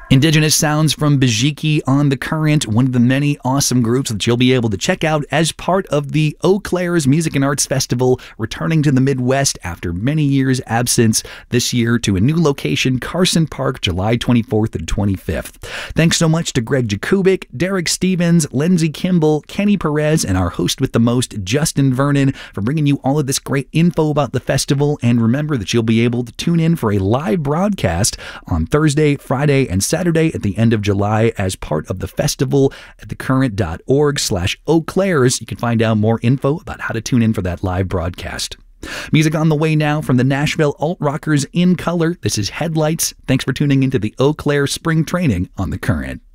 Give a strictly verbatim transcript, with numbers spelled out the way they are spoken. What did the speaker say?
Indigenous sounds from Bijiki on the Current, one of the many awesome groups that you'll be able to check out as part of the Eau Claire's Music and Arts Festival, returning to the Midwest after many years' absence this year to a new location, Carson Park, July twenty-fourth and twenty-fifth. Thanks so much to Greg Jakubik, Derek Stevens, Lindsay Kimball, Kenny Perez, and our host with the most, Justin Vernon, for bringing you all of this great info about the festival. And remember that you'll be able to tune in for a live broadcast on Thursday, Friday, and Saturday Saturday at the end of July as part of the festival at thecurrent.org slash Eau Claire's. You can find out more info about how to tune in for that live broadcast. Music on the way now from the Nashville alt rockers In Color. This is Headlights. Thanks for tuning into the Eau Claire Spring Training on The Current.